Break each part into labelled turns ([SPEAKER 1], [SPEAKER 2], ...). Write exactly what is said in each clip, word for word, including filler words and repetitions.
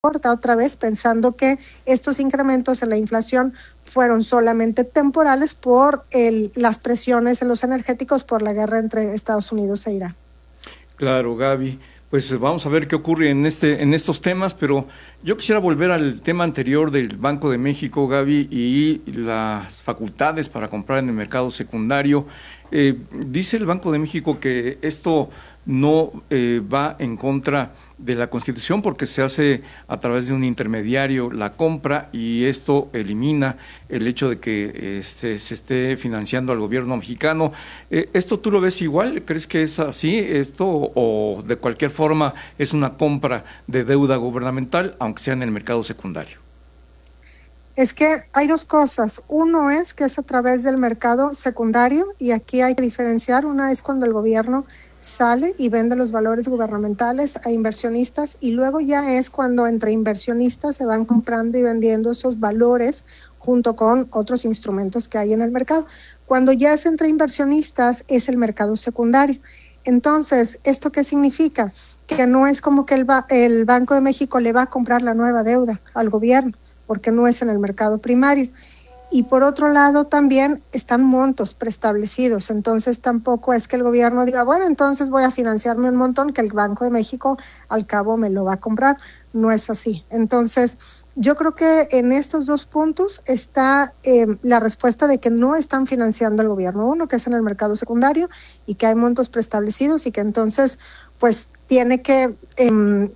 [SPEAKER 1] corta otra vez, pensando que estos incrementos en la inflación fueron solamente temporales por el, las presiones en los energéticos por la guerra entre Estados Unidos e Irán.
[SPEAKER 2] Claro, Gaby. Pues vamos a ver qué ocurre en este en estos temas, pero yo quisiera volver al tema anterior del Banco de México, Gaby, y las facultades para comprar en el mercado secundario. Eh, dice el Banco de México que esto no eh, va en contra de la Constitución porque se hace a través de un intermediario la compra y esto elimina el hecho de que este, se esté financiando al gobierno mexicano. Eh, ¿Esto tú lo ves igual? ¿Crees que es así esto o de cualquier forma es una compra de deuda gubernamental, aunque sea en el mercado secundario?
[SPEAKER 1] Es que hay dos cosas. Uno es que es a través del mercado secundario y aquí hay que diferenciar. Una es cuando el gobierno sale y vende los valores gubernamentales a inversionistas y luego ya es cuando entre inversionistas se van comprando y vendiendo esos valores junto con otros instrumentos que hay en el mercado. Cuando ya es entre inversionistas es el mercado secundario. Entonces, ¿esto qué significa? Que no es como que el, ba- el Banco de México le va a comprar la nueva deuda al gobierno, porque no es en el mercado primario. Y por otro lado también están montos preestablecidos, entonces tampoco es que el gobierno diga, bueno, entonces voy a financiarme un montón que el Banco de México al cabo me lo va a comprar. No es así. Entonces, yo creo que en estos dos puntos está eh, la respuesta de que no están financiando el gobierno. Uno, que es en el mercado secundario y que hay montos preestablecidos y que entonces, pues, tiene que... Eh,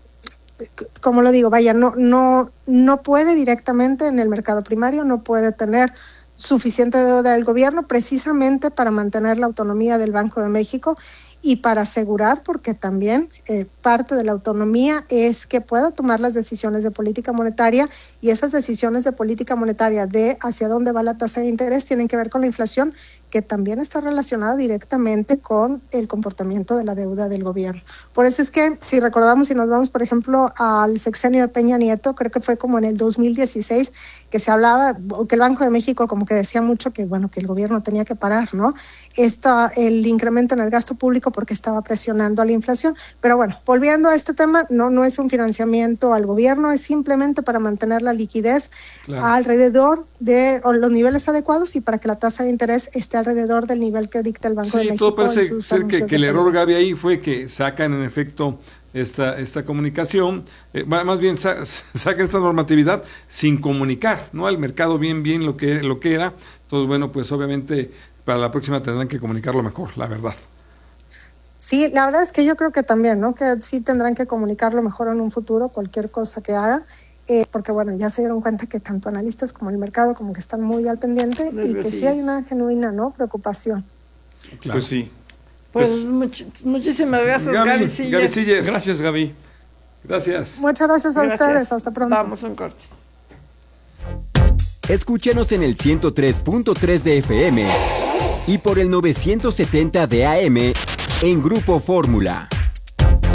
[SPEAKER 1] como lo digo, vaya, no, no, no puede directamente en el mercado primario, no puede tener suficiente deuda del gobierno precisamente para mantener la autonomía del Banco de México y para asegurar, porque también eh, parte de la autonomía es que pueda tomar las decisiones de política monetaria y esas decisiones de política monetaria de hacia dónde va la tasa de interés tienen que ver con la inflación, que también está relacionada directamente con el comportamiento de la deuda del gobierno. Por eso es que, si recordamos y nos vamos, por ejemplo, al sexenio de Peña Nieto, creo que fue como en el dos mil dieciséis, que se hablaba, o que el Banco de México como que decía mucho que, bueno, que el gobierno tenía que parar, ¿no? Esto, el incremento en el gasto público porque estaba presionando a la inflación. Pero bueno, volviendo a este tema, no, no es un financiamiento al gobierno, es simplemente para mantener la liquidez claro. alrededor de los niveles adecuados y para que la tasa de interés esté alrededor del nivel que dicta el Banco
[SPEAKER 3] sí,
[SPEAKER 1] de México.
[SPEAKER 3] Sí, todo parece ser que, que el error, Gaby, ahí fue que sacan en efecto esta esta comunicación, eh, más bien sa, sacan esta normatividad sin comunicar, ¿no? Al mercado bien bien lo que lo que era. Entonces, bueno, pues obviamente para la próxima tendrán que comunicarlo mejor, la verdad.
[SPEAKER 1] Sí, la verdad es que yo creo que también, ¿no? Que sí tendrán que comunicarlo mejor en un futuro, cualquier cosa que haga. Eh, porque bueno, ya se dieron cuenta que tanto analistas como el mercado como que están muy al pendiente y que sí hay una genuina, ¿no?, preocupación.
[SPEAKER 2] Claro. Pues sí.
[SPEAKER 4] Pues, pues much- muchísimas gracias, Gaby, Gaby Siller.
[SPEAKER 3] Gaby Siller.
[SPEAKER 2] Gracias, Gaby.
[SPEAKER 3] Gracias.
[SPEAKER 1] Muchas gracias a gracias. ustedes. Hasta pronto.
[SPEAKER 4] Vamos a un corte.
[SPEAKER 5] Escúchenos en el ciento tres punto tres de F M y por el novecientos setenta de A M en Grupo Fórmula.